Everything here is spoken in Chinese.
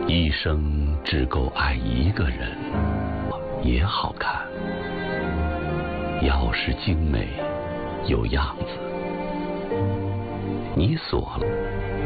一生只够爱一个人，也好看。钥匙精美，有样子。你锁了。